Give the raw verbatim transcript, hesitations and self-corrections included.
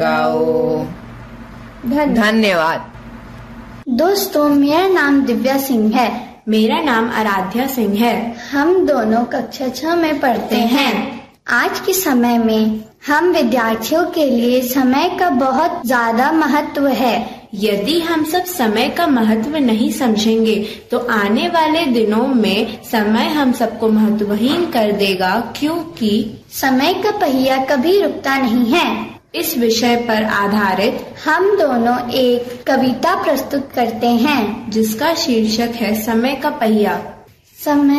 धन्यवाद। दोस्तों, मेरा नाम दिव्या सिंह है। मेरा नाम आराध्या सिंह है। हम दोनों कक्षा छह में पढ़ते हैं। आज के समय में हम विद्यार्थियों के लिए समय का बहुत ज्यादा महत्व है। यदि हम सब समय का महत्व नहीं समझेंगे तो आने वाले दिनों में समय हम सबको महत्वहीन कर देगा, क्योंकि समय का पहिया कभी रुकता नहीं है। इस विषय पर आधारित हम दोनों एक कविता प्रस्तुत करते हैं जिसका शीर्षक है समय का पहिया। समय